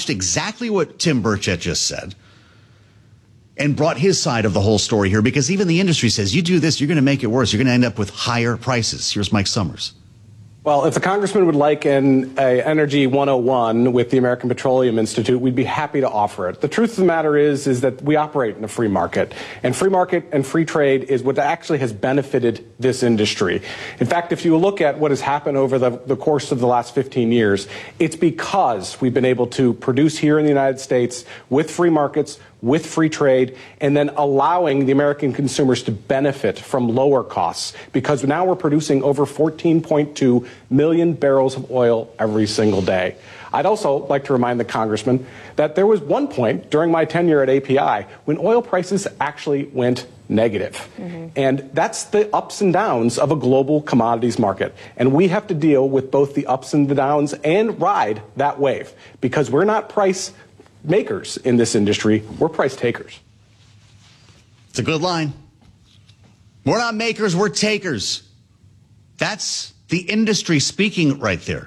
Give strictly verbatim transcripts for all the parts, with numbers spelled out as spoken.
watched exactly what Tim Burchett just said and brought his side of the whole story here, because even the industry says, you do this, you're going to make it worse. You're going to end up with higher prices. Here's Mike Summers. Well, if the congressman would like an a Energy one oh one with the American Petroleum Institute, we'd be happy to offer it. The truth of the matter is, is that we operate in a free market, and free market and free trade is what actually has benefited this industry. In fact, if you look at what has happened over the, the course of the last fifteen years, it's because we've been able to produce here in the United States with free markets, with free trade, and then allowing the American consumers to benefit from lower costs, because now we're producing over fourteen point two million barrels of oil every single day. I'd also like to remind the congressman that there was one point during my tenure at A P I when oil prices actually went negative. Mm-hmm. And that's the ups and downs of a global commodities market. And we have to deal with both the ups and the downs and ride that wave, because we're not price makers in this industry, we're price takers. It's a good line. We're not makers, we're takers. That's the industry speaking right there.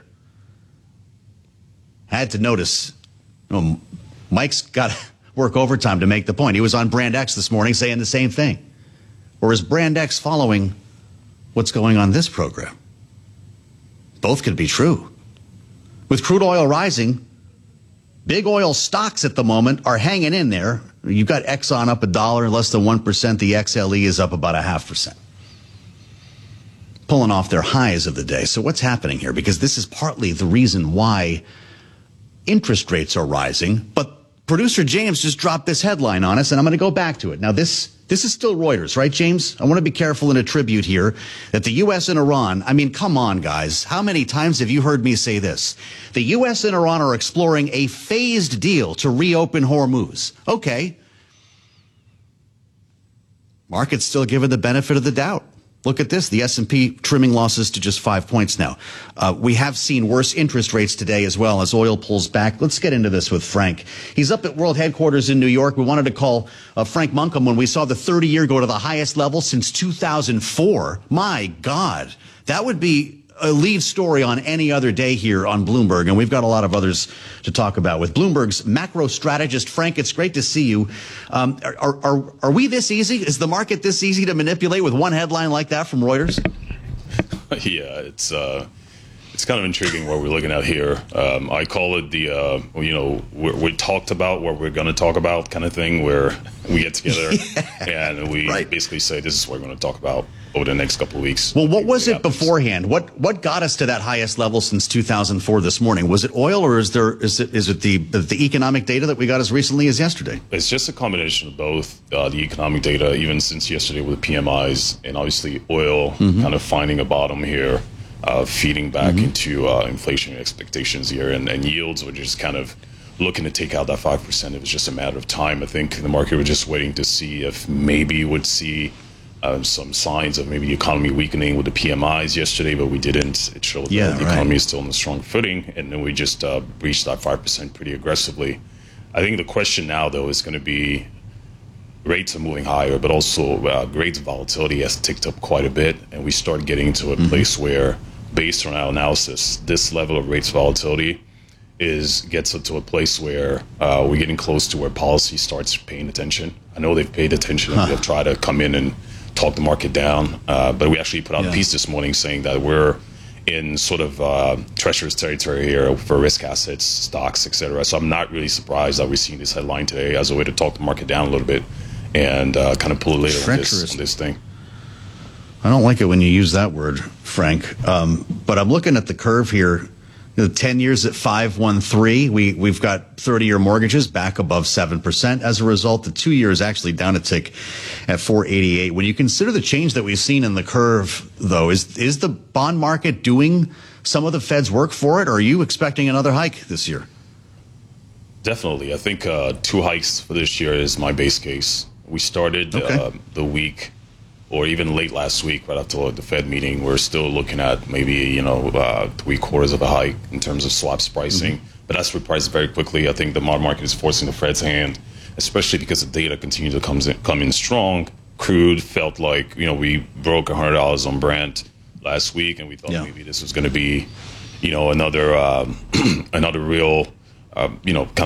Had to notice, you know, Mike's got to work overtime to make the point. He was on Brand X this morning saying the same thing. Or is Brand X following what's going on this program? Both could be true. With crude oil rising, big oil stocks at the moment are hanging in there. You've got Exxon up a dollar, less than one percent. The X L E is up about a half percent. Pulling off their highs of the day. So what's happening here? Because this is partly the reason why interest rates are rising. But producer James just dropped this headline on us, and I'm going to go back to it. Now, this this is still Reuters, right, James? I want to be careful and attribute here that the U S and Iran, I mean, come on, guys. How many times have you heard me say this? The U S and Iran are exploring a phased deal to reopen Hormuz. Okay. Market's still given the benefit of the doubt. Look at this, the S and P trimming losses to just five points now. Uh, we have seen worse interest rates today as well as oil pulls back. Let's get into this with Frank. He's up at World Headquarters in New York. We wanted to call uh, Frank Munkham when we saw the thirty-year go to the highest level since two thousand four. My God, that would be a lead story on any other day here on Bloomberg, and we've got a lot of others to talk about with Bloomberg's macro strategist. Frank, it's great to see you. Um, are, are, are we this easy? Is the market this easy to manipulate with one headline like that from Reuters? Yeah, it's uh, it's kind of intriguing what we're looking at here. Um, I call it the, uh, you know, we we talked about what we're going to talk about kind of thing, where we get together yeah. and we right. basically say this is what we're going to talk about over the next couple of weeks. Well, what was it beforehand? What what got us to that highest level since two thousand four this morning? Was it oil, or is there is it is it the the economic data that we got as recently as yesterday? It's just a combination of both. Uh, the economic data, even since yesterday with the P M Is, and obviously oil mm-hmm. kind of finding a bottom here, uh, feeding back mm-hmm. into uh, inflation expectations here, and, and yields were just kind of looking to take out that five percent. It was just a matter of time. I think the market was just waiting to see if maybe would see Uh, some signs of maybe the economy weakening with the P M Is yesterday, but we didn't. It showed yeah, that the right. economy is still on a strong footing, and then we just uh, reached that five percent pretty aggressively. I think the question now, though, is going to be rates are moving higher, but also uh, rates volatility has ticked up quite a bit, and we start getting to a mm-hmm. place where, based on our analysis, this level of rates volatility is gets up to a place where uh, we're getting close to where policy starts paying attention. I know they've paid attention and huh. they've tried to come in and talk the market down, uh, but we actually put out yeah. a piece this morning saying that we're in sort of uh, treacherous territory here for risk assets, stocks, et cetera. So I'm not really surprised that we're seeing this headline today as a way to talk the market down a little bit and uh, kind of pull it later on this, on this thing. I don't like it when you use that word, Frank, um, but I'm looking at the curve here. The ten years at five one three. We, we've got thirty-year mortgages back above seven percent. As a result, the two years actually down a tick at four eighty-eight. When you consider the change that we've seen in the curve, though, is is the bond market doing some of the Fed's work for it, or are you expecting another hike this year? Definitely. I think uh, two hikes for this year is my base case. We started okay. uh, the week, or even late last week, right after the Fed meeting, we're still looking at maybe, you know, uh, three quarters of a hike in terms of swaps pricing. Mm-hmm. But that's repriced very quickly. I think the market is forcing the Fed's hand, especially because the data continues to come in, come in strong. Crude felt like, you know, we broke one hundred dollars on Brent last week, and we thought yeah. maybe this was going to be, you know, another um, another real, uh, you know, kind